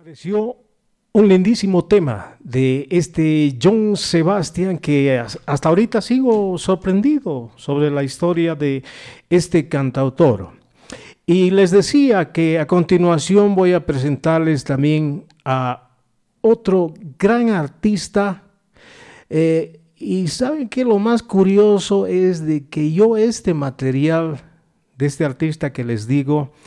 Pareció un lindísimo tema de este John Sebastian que hasta ahorita sigo sorprendido sobre la historia de este cantautor. Y les decía que a continuación voy a presentarles también a otro gran artista. Y saben que lo más curioso es de que yo este material de este artista que les digo,